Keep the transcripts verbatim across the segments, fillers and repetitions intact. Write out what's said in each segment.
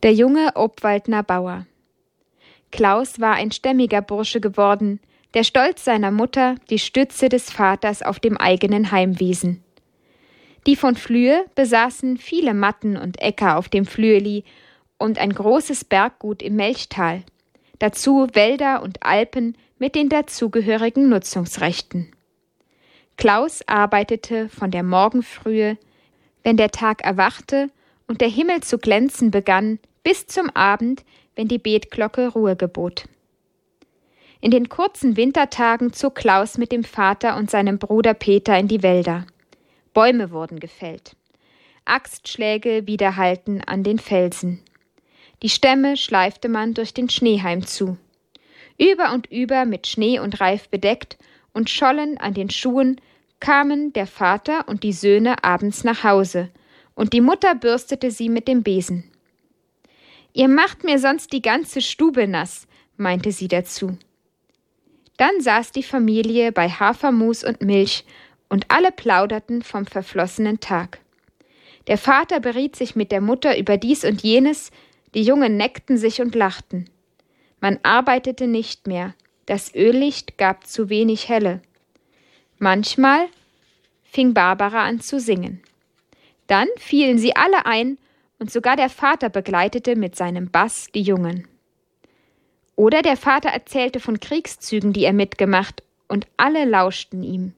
Der junge Obwaldner Bauer. Klaus war ein stämmiger Bursche geworden, der Stolz seiner Mutter, die Stütze des Vaters auf dem eigenen Heimwesen. Die von Flüe besaßen viele Matten und Äcker auf dem Flüeli und ein großes Berggut im Melchtal, dazu Wälder und Alpen mit den dazugehörigen Nutzungsrechten. Klaus arbeitete von der Morgenfrühe, wenn der Tag erwachte und der Himmel zu glänzen begann, bis zum Abend, wenn die Betglocke Ruhe gebot. In den kurzen Wintertagen zog Klaus mit dem Vater und seinem Bruder Peter in die Wälder. Bäume wurden gefällt. Axtschläge widerhallten an den Felsen. Die Stämme schleifte man durch den Schneeheim zu. Über und über mit Schnee und Reif bedeckt und Schollen an den Schuhen kamen der Vater und die Söhne abends nach Hause, und die Mutter bürstete sie mit dem Besen. »Ihr macht mir sonst die ganze Stube nass«, meinte sie dazu. Dann saß die Familie bei Hafermus und Milch, und alle plauderten vom verflossenen Tag. Der Vater beriet sich mit der Mutter über dies und jenes, die Jungen neckten sich und lachten. Man arbeitete nicht mehr, das Öllicht gab zu wenig Helle. Manchmal fing Barbara an zu singen. Dann fielen sie alle ein, und sogar der Vater begleitete mit seinem Bass die Jungen. Oder der Vater erzählte von Kriegszügen, die er mitgemacht, und alle lauschten ihm.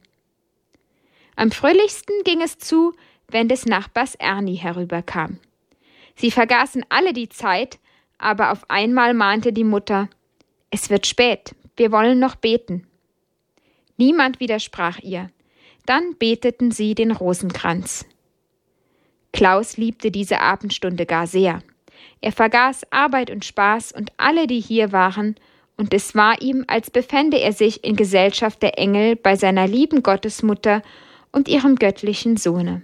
Am fröhlichsten ging es zu, wenn des Nachbars Ernie herüberkam. Sie vergaßen alle die Zeit, aber auf einmal mahnte die Mutter: »Es wird spät, wir wollen noch beten.« Niemand widersprach ihr. Dann beteten sie den Rosenkranz. Klaus liebte diese Abendstunde gar sehr. Er vergaß Arbeit und Spaß und alle, die hier waren, und es war ihm, als befände er sich in Gesellschaft der Engel bei seiner lieben Gottesmutter und ihrem göttlichen Sohne.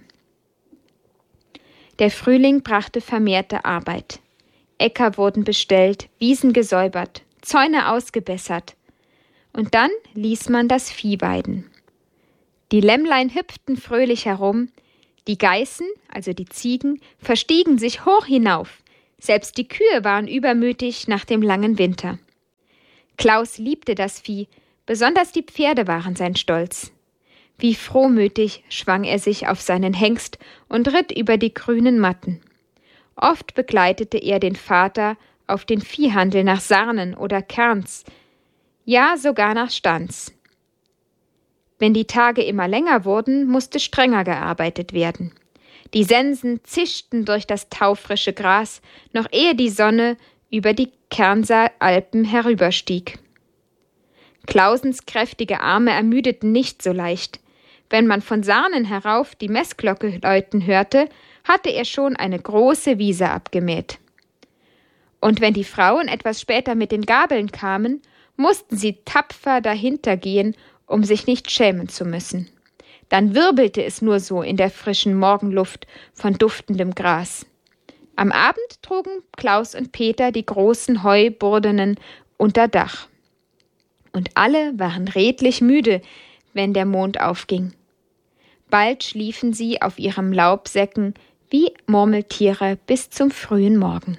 Der Frühling brachte vermehrte Arbeit. Äcker wurden bestellt, Wiesen gesäubert, Zäune ausgebessert. Und dann ließ man das Vieh weiden. Die Lämmlein hüpften fröhlich herum, die Geißen, also die Ziegen, verstiegen sich hoch hinauf. Selbst die Kühe waren übermütig nach dem langen Winter. Klaus liebte das Vieh, besonders die Pferde waren sein Stolz. Wie frohmütig schwang er sich auf seinen Hengst und ritt über die grünen Matten. Oft begleitete er den Vater auf den Viehhandel nach Sarnen oder Kerns, ja sogar nach Stans. Wenn die Tage immer länger wurden, musste strenger gearbeitet werden. Die Sensen zischten durch das taufrische Gras, noch ehe die Sonne über die Kernser Alpen herüberstieg. Klausens kräftige Arme ermüdeten nicht so leicht. Wenn man von Sarnen herauf die Messglocke läuten hörte, hatte er schon eine große Wiese abgemäht. Und wenn die Frauen etwas später mit den Gabeln kamen, mussten sie tapfer dahinter gehen, um sich nicht schämen zu müssen. Dann wirbelte es nur so in der frischen Morgenluft von duftendem Gras. Am Abend trugen Klaus und Peter die großen Heuburdenen unter Dach. Und alle waren redlich müde, wenn der Mond aufging. Bald schliefen sie auf ihrem Laubsäcken wie Murmeltiere bis zum frühen Morgen.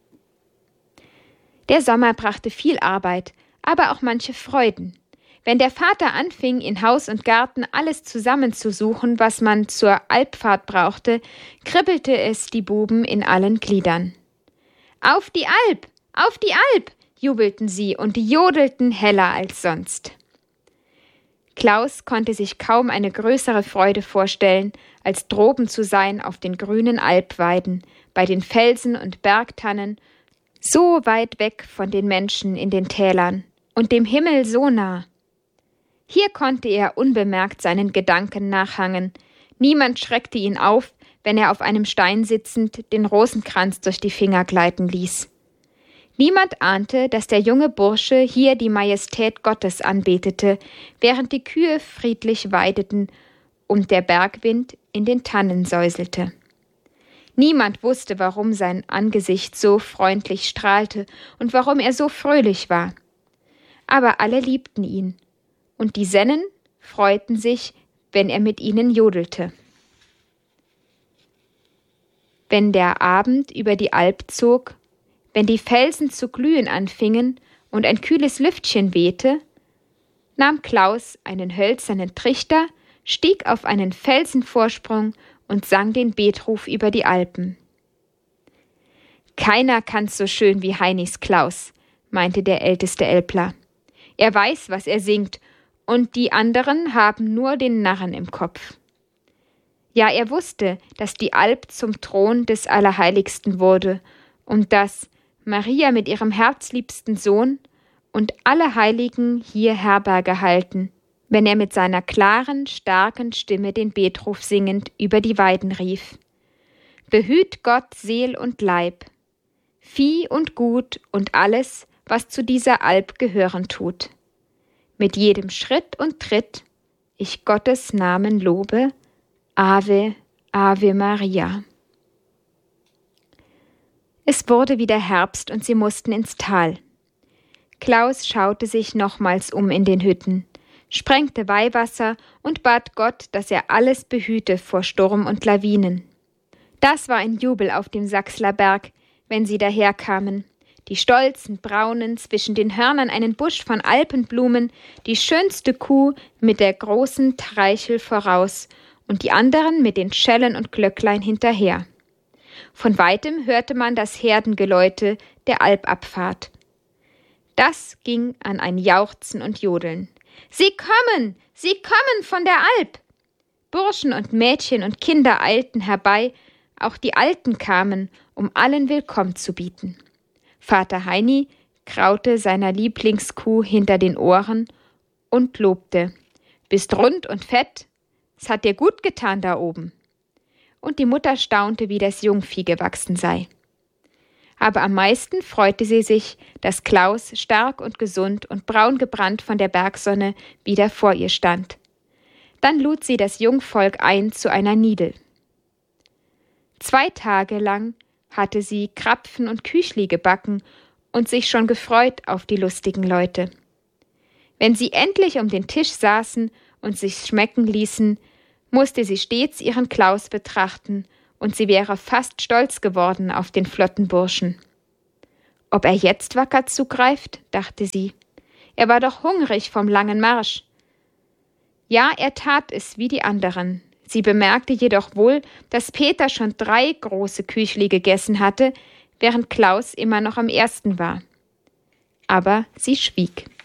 Der Sommer brachte viel Arbeit, aber auch manche Freuden. Wenn der Vater anfing, in Haus und Garten alles zusammenzusuchen, was man zur Alpfahrt brauchte, kribbelte es die Buben in allen Gliedern. »Auf die Alp! Auf die Alp!« jubelten sie und jodelten heller als sonst. Klaus konnte sich kaum eine größere Freude vorstellen, als droben zu sein auf den grünen Alpweiden, bei den Felsen und Bergtannen, so weit weg von den Menschen in den Tälern und dem Himmel so nah. Hier konnte er unbemerkt seinen Gedanken nachhangen. Niemand schreckte ihn auf, wenn er auf einem Stein sitzend den Rosenkranz durch die Finger gleiten ließ. Niemand ahnte, dass der junge Bursche hier die Majestät Gottes anbetete, während die Kühe friedlich weideten und der Bergwind in den Tannen säuselte. Niemand wusste, warum sein Angesicht so freundlich strahlte und warum er so fröhlich war. Aber alle liebten ihn. Und die Sennen freuten sich, wenn er mit ihnen jodelte. Wenn der Abend über die Alp zog wenn die Felsen zu glühen anfingen und ein kühles Lüftchen wehte, nahm Klaus einen hölzernen Trichter, stieg auf einen Felsenvorsprung und sang den Betruf über die Alpen. »Keiner kann's so schön wie Heinis Klaus«, meinte der älteste Älpler. »Er weiß, was er singt, und die anderen haben nur den Narren im Kopf.« Ja, er wusste, dass die Alp zum Thron des Allerheiligsten wurde und dass Maria mit ihrem herzliebsten Sohn und alle Heiligen hier Herberge halten, wenn er mit seiner klaren, starken Stimme den Betruf singend über die Weiden rief. »Behüt Gott Seel und Leib, Vieh und Gut und alles, was zu dieser Alp gehören tut. Mit jedem Schritt und Tritt ich Gottes Namen lobe, Ave, Ave Maria.« Es wurde wieder Herbst und sie mussten ins Tal. Klaus schaute sich nochmals um in den Hütten, sprengte Weihwasser und bat Gott, dass er alles behüte vor Sturm und Lawinen. Das war ein Jubel auf dem Sachsler Berg, wenn sie daherkamen, die stolzen Braunen, zwischen den Hörnern einen Busch von Alpenblumen, die schönste Kuh mit der großen Treichel voraus und die anderen mit den Schellen und Glöcklein hinterher. Von weitem hörte man das Herdengeläute der Alpabfahrt. Das ging an ein Jauchzen und Jodeln. »Sie kommen! Sie kommen von der Alp!« Burschen und Mädchen und Kinder eilten herbei, auch die Alten kamen, um allen Willkommen zu bieten. Vater Heini kraute seiner Lieblingskuh hinter den Ohren und lobte. »Bist rund und fett, es hat dir gut getan da oben.« Und die Mutter staunte, wie das Jungvieh gewachsen sei. Aber am meisten freute sie sich, dass Klaus stark und gesund und braun gebrannt von der Bergsonne wieder vor ihr stand. Dann lud sie das Jungvolk ein zu einer Nidel. Zwei Tage lang hatte sie Krapfen und Küchli gebacken und sich schon gefreut auf die lustigen Leute. Wenn sie endlich um den Tisch saßen und sich's schmecken ließen, musste sie stets ihren Klaus betrachten, und sie wäre fast stolz geworden auf den flotten Burschen. Ob er jetzt wacker zugreift, dachte sie. Er war doch hungrig vom langen Marsch. Ja, er tat es wie die anderen. Sie bemerkte jedoch wohl, dass Peter schon drei große Küchli gegessen hatte, während Klaus immer noch am ersten war. Aber sie schwieg.